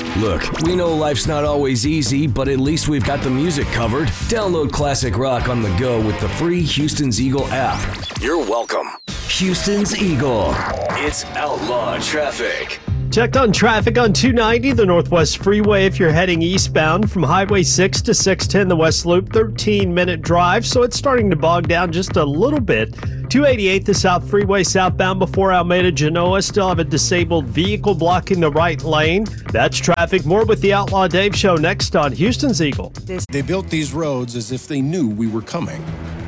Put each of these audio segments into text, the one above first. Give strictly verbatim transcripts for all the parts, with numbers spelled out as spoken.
Look, we know life's not always easy, but at least we've got the music covered. Download classic rock on the go with the free Houston's Eagle app. You're welcome. Houston's Eagle. It's Outlaw Traffic. Checked on traffic on two ninety, the Northwest Freeway, if you're heading eastbound from Highway six to six ten, the West Loop, thirteen minute drive, so it's starting to bog down just a little bit. two eighty-eight, the South Freeway, southbound before Almeda, Genoa, still have a disabled vehicle blocking the right lane. That's traffic. More with the Outlaw Dave Show next on Houston's Eagle. They built these roads as if they knew we were coming.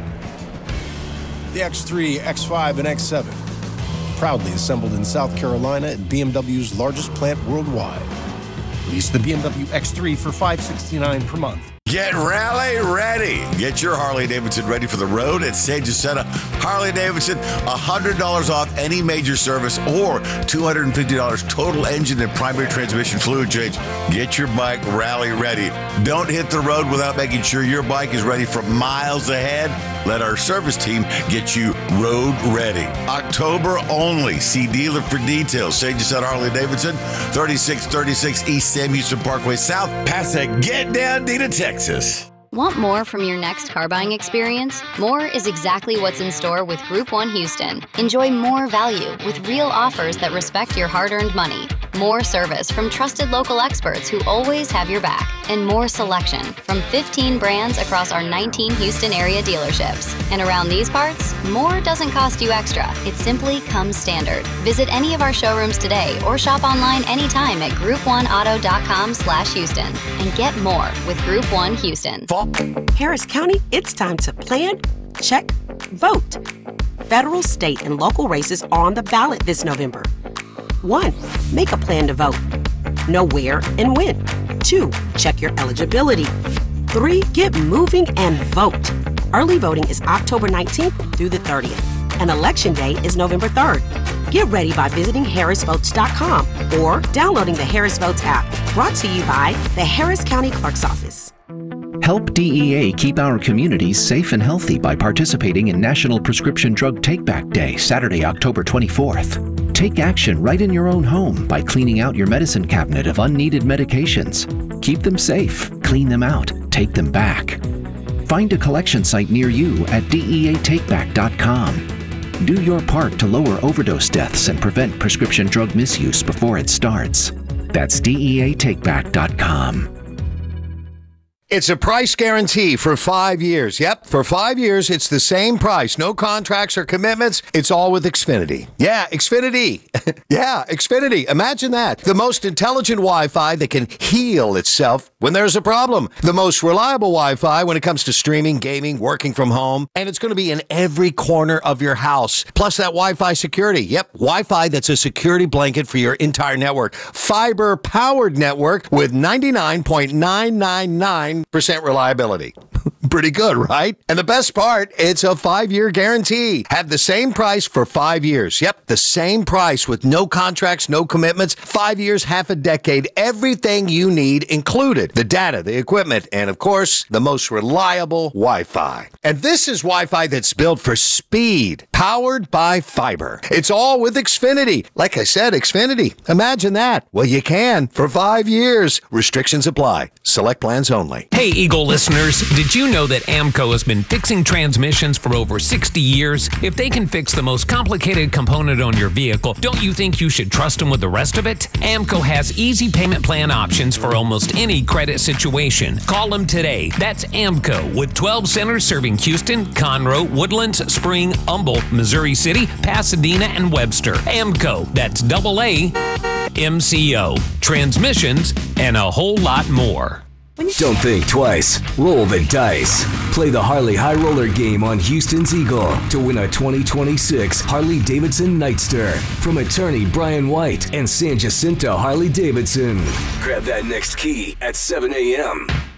The X three, X five, and X seven. Proudly assembled in South Carolina at B M W's largest plant worldwide. Lease the B M W X three for five hundred sixty-nine dollars per month. Get rally ready. Get your Harley-Davidson ready for the road at Sage Center. Harley-Davidson, one hundred dollars off any major service or two hundred fifty dollars total engine and primary transmission fluid change. Get your bike rally ready. Don't hit the road without making sure your bike is ready for miles ahead. Let our service team get you road ready. October only. See dealer for details. Sage Center Harley-Davidson, thirty-six thirty-six East Sam Houston Parkway South, Pasadena, Texas. Want more from your next car buying experience? More is exactly what's in store with Group one Houston. Enjoy more value with real offers that respect your hard-earned money. More service from trusted local experts who always have your back. And more selection from fifteen brands across our nineteen Houston area dealerships. And around these parts, more doesn't cost you extra. It simply comes standard. Visit any of our showrooms today or shop online anytime at group one auto dot com slash Houston and get more with Group one Houston. Harris County, it's time to plan, check, vote. Federal, state, and local races are on the ballot this November. One, make a plan to vote. Know where and when. Two, check your eligibility. Three, get moving and vote. Early voting is October nineteenth through the thirtieth, and Election Day is November third. Get ready by visiting harris votes dot com or downloading the Harris Votes app. Brought to you by the Harris County Clerk's Office. Help D E A keep our communities safe and healthy by participating in National Prescription Drug Take-Back Day, Saturday, October twenty-fourth. Take action right in your own home by cleaning out your medicine cabinet of unneeded medications. Keep them safe, clean them out, take them back. Find a collection site near you at D E A take back dot com. Do your part to lower overdose deaths and prevent prescription drug misuse before it starts. That's D E A take back dot com. It's a price guarantee for five years. Yep, for five years, it's the same price. No contracts or commitments. It's all with Xfinity. Yeah, Xfinity. yeah, Xfinity. Imagine that. The most intelligent Wi-Fi that can heal itself when there's a problem. The most reliable Wi-Fi when it comes to streaming, gaming, working from home. And it's going to be in every corner of your house. Plus that Wi-Fi security. Yep, Wi-Fi that's a security blanket for your entire network. Fiber-powered network with ninety-nine point nine nine nine percent reliability. Pretty good, right? And the best part, it's a five-year guarantee. Have the same price for five years. Yep, the same price with no contracts, no commitments. Five years, half a decade, everything you need included. The data, the equipment, and of course, the most reliable Wi-Fi. And this is Wi-Fi that's built for speed, powered by fiber. It's all with Xfinity. Like I said, Xfinity. Imagine that. Well, you can for five years. Restrictions apply. Select plans only. Hey, Eagle listeners, did you know that AAMCO has been fixing transmissions for over sixty years? If they can fix the most complicated component on your vehicle, don't you think you should trust them with the rest of it? AAMCO has easy payment plan options for almost any credit situation. Call them today. That's AAMCO with twelve centers serving Houston, Conroe, Woodlands, Spring, Humboldt, Missouri City, Pasadena, and Webster. AAMCO, that's double A M C O. Transmissions and a whole lot more. Don't think twice. Roll the dice. Play the Harley High Roller game on Houston's Eagle to win a twenty twenty-six Harley-Davidson Nightster from attorney Brian White and San Jacinto Harley-Davidson. Grab that next key at seven a.m.